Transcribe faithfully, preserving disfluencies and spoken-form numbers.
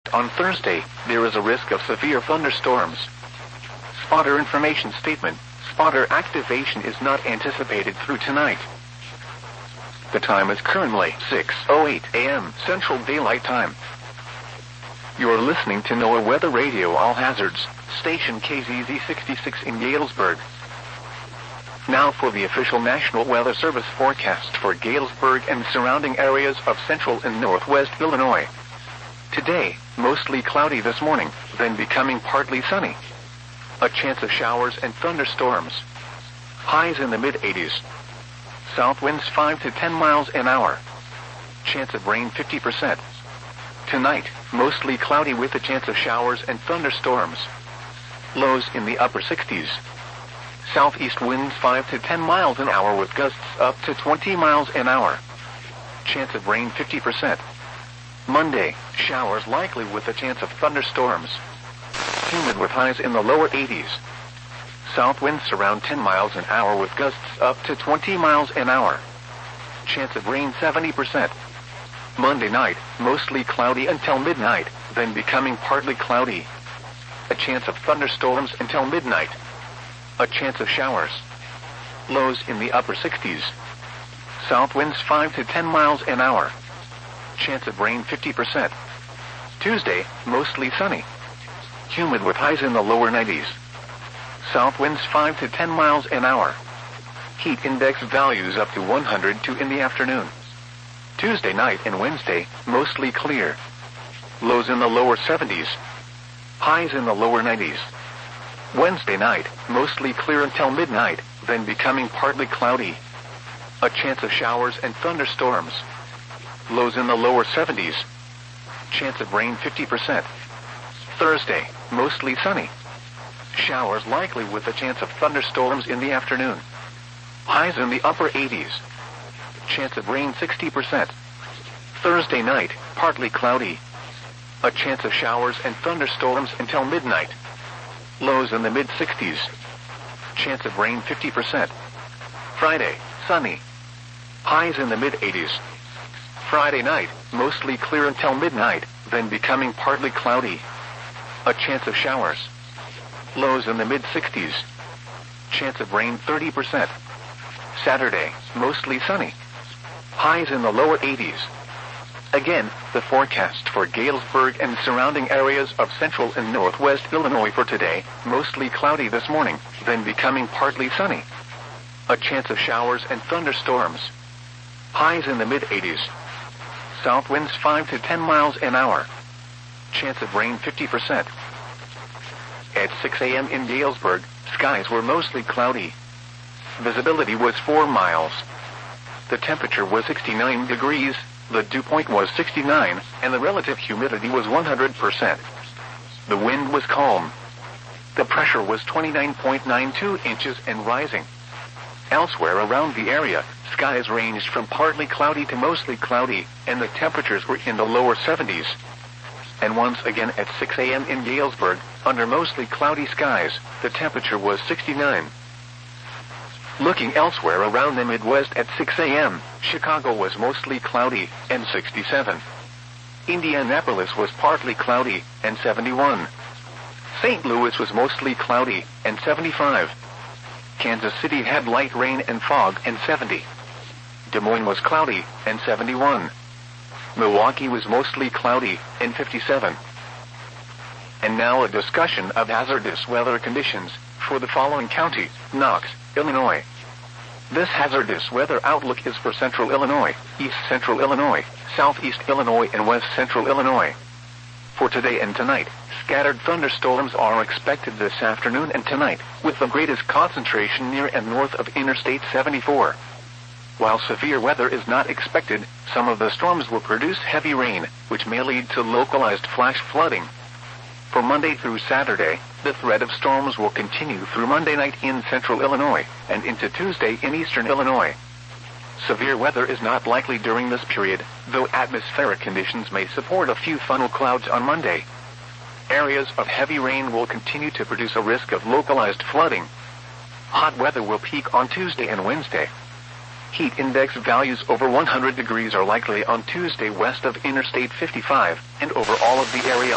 On Thursday, there is a risk of severe thunderstorms. Spotter information statement. Spotter activation is not anticipated through tonight. The time is currently six oh eight a m Central Daylight Time. You are listening to NOAA Weather Radio All Hazards, station K Z Z sixty-six in Galesburg. Now for the official National Weather Service forecast for Galesburg and surrounding areas of central and northwest Illinois. Today, mostly cloudy this morning, then becoming partly sunny. A chance of showers and thunderstorms. Highs in the mid eighties. South winds five to ten miles an hour. Chance of rain fifty percent. Tonight, mostly cloudy with a chance of showers and thunderstorms. Lows in the upper sixties. Southeast winds five to ten miles an hour with gusts up to twenty miles an hour. Chance of rain fifty percent. Monday, showers likely with a chance of thunderstorms. Humid with highs in the lower eighties. South winds around ten miles an hour with gusts up to twenty miles an hour. Chance of rain seventy percent. Monday night, mostly cloudy until midnight, then becoming partly cloudy. A chance of thunderstorms until midnight. A chance of showers. Lows in the upper sixties. South winds five to ten miles an hour. Chance of rain fifty percent. Tuesday, mostly sunny. Humid with highs in the lower nineties. South winds five to ten miles an hour. Heat index values up to one hundred two in the afternoon. Tuesday night and Wednesday, mostly clear. Lows in the lower seventies. Highs in the lower nineties. Wednesday night, mostly clear until midnight, then becoming partly cloudy. A chance of showers and thunderstorms. Lows in the lower seventies. Chance of rain fifty percent. Thursday, mostly sunny. Showers likely with a chance of thunderstorms in the afternoon. Highs in the upper eighties. Chance of rain sixty percent. Thursday night, partly cloudy. A chance of showers and thunderstorms until midnight. Lows in the mid sixties. Chance of rain fifty percent. Friday, sunny. Highs in the mid eighties. Friday night, mostly clear until midnight, then becoming partly cloudy. A chance of showers. Lows in the mid sixties. Chance of rain thirty percent. Saturday, mostly sunny. Highs in the lower eighties. Again, the forecast for Galesburg and surrounding areas of central and northwest Illinois for today, mostly cloudy this morning, then becoming partly sunny. A chance of showers and thunderstorms. Highs in the mid eighties. South winds five to ten miles an hour. Chance of rain fifty percent. At six a m in Galesburg, skies were mostly cloudy. Visibility was four miles. The temperature was sixty-nine degrees, the dew point was sixty-nine, and the relative humidity was one hundred percent. The wind was calm. The pressure was twenty-nine point nine two inches and rising. Elsewhere around the area, skies ranged from partly cloudy to mostly cloudy, and the temperatures were in the lower seventies. And once again at six a m in Galesburg, under mostly cloudy skies, the temperature was sixty-nine. Looking elsewhere around the Midwest at six a m, Chicago was mostly cloudy, and sixty-seven. Indianapolis was partly cloudy, and seventy-one. Saint Louis was mostly cloudy, and seventy-five. Kansas City had light rain and fog, and seventy. Des Moines was cloudy, and seventy-one. Milwaukee was mostly cloudy, and fifty-seven. And now a discussion of hazardous weather conditions for the following counties: Knox, Illinois. This hazardous weather outlook is for central Illinois, east central Illinois, southeast Illinois, and west central Illinois. For today and tonight, scattered thunderstorms are expected this afternoon and tonight, with the greatest concentration near and north of Interstate seventy-four. While severe weather is not expected, some of the storms will produce heavy rain, which may lead to localized flash flooding. For Monday through Saturday, the threat of storms will continue through Monday night in central Illinois, and into Tuesday in eastern Illinois. Severe weather is not likely during this period, though atmospheric conditions may support a few funnel clouds on Monday. Areas of heavy rain will continue to produce a risk of localized flooding. Hot weather will peak on Tuesday and Wednesday. Heat index values over one hundred degrees are likely on Tuesday west of Interstate fifty-five, and over all of the area